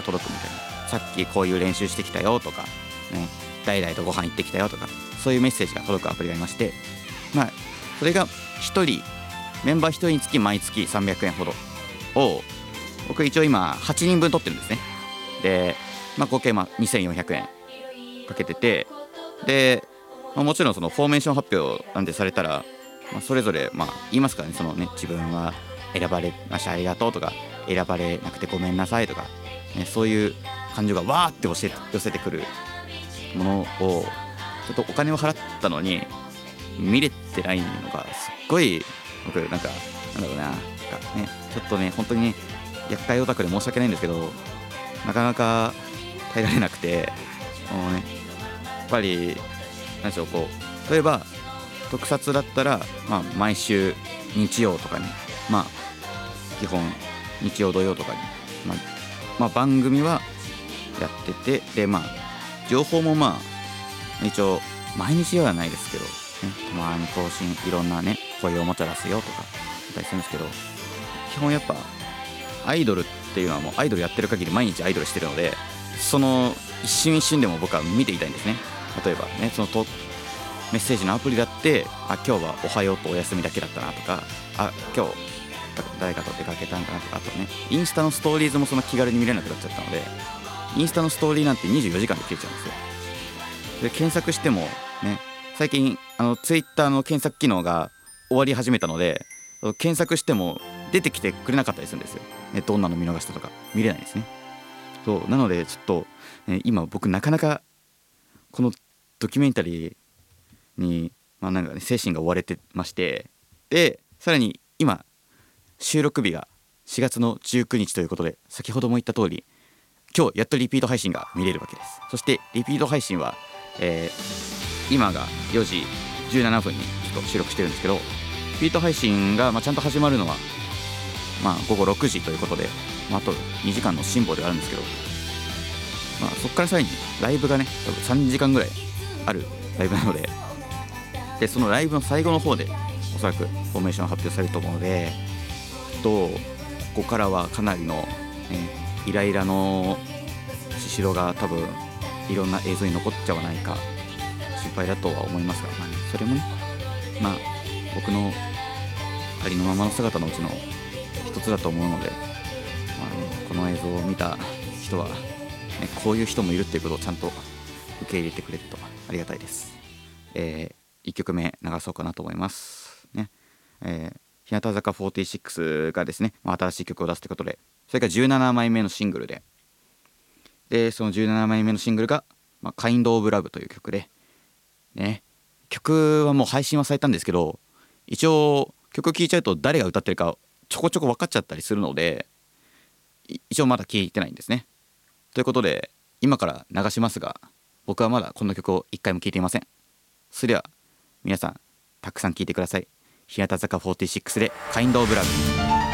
届くみたいな、さっきこういう練習してきたよとかね、代々とご飯行ってきたよとか、そういうメッセージが届くアプリがありまして、それがメンバー1人につき毎月300円ほどを、僕一応今8人分取ってるんですね。で、合計2400円かけてて、で、もちろんそのフォーメーション発表なんてされたら、それぞれ言いますからね、そのね、自分は選ばれましたありがとうとか、選ばれなくてごめんなさいとか、ね、そういう感情がわーって寄せてくるものを、ちょっとお金を払ったのに見れてないのがすっごい、僕なんだろうな、ちょっとね、本当にね、厄介オタクで申し訳ないんですけど、なかなか耐えられなくて、もうね、やっぱりなんでしょう、例えば特撮だったら、毎週日曜とかに、基本日曜土曜とかに、番組はやってて、で情報も一応毎日ではないですけど、たまに更新、いろんなね、こういうおもちゃ出すよとかあったりするんですけど、基本やっぱアイドルっていうのはもうアイドルやってる限り毎日アイドルしてるので、その一瞬一瞬でも僕は見ていたいんですね。例えばね、そのメッセージのアプリだって、今日はおはようとお休みだけだったなとか、今日誰かと出かけたんだなとか、あとね、インスタのストーリーズもそんな気軽に見れなくなっちゃったので、インスタのストーリーなんて24時間で消えちゃうんですよ。で、検索してもね、最近ツイッターの検索機能が終わり始めたので、検索しても出てきてくれなかったりするんですよ、ね、どんなの見逃したとか見れないですね。そうなのでちょっと、今僕なかなかこのドキュメンタリーに、精神が追われてまして、でさらに今収録日が4月の19日ということで、先ほども言った通り今日やっとリピート配信が見れるわけです。そしてリピート配信は、今が4時17分にちょっと収録してるんですけど、リピート配信がちゃんと始まるのは午後6時ということで、あと2時間の辛抱ではあるんですけど、そこからさらにライブがね、多分3時間ぐらいあるライブなので、そのライブの最後の方でおそらくフォーメーション発表されると思うので、ここからはかなりの、イライラのししろが多分いろんな映像に残っちゃわないか心配だとは思いますが、それもね、僕のありのままの姿のうちの一つだと思うので、この映像を見た人は、こういう人もいるっていうことをちゃんと受け入れてくれるとありがたいです。1曲目流そうかなと思いますね。日向坂46がですね、新しい曲を出すということで、それが17枚目のシングルで、その17枚目のシングルがKind of Love という曲でね、曲はもう配信はされたんですけど、一応曲聴いちゃうと誰が歌ってるかちょこちょこ分かっちゃったりするので、一応まだ聴いてないんですね。ということで今から流しますが、僕はまだこの曲を一回も聴いていません。それでは皆さんたくさん聴いてください。日向坂46でKind of Love。